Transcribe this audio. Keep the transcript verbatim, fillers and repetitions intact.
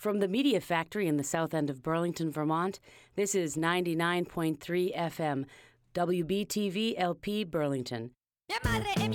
From the Media Factory in the south end of Burlington, Vermont, this is ninety-nine point three F M, W B T V L P Burlington. Mi madre es mi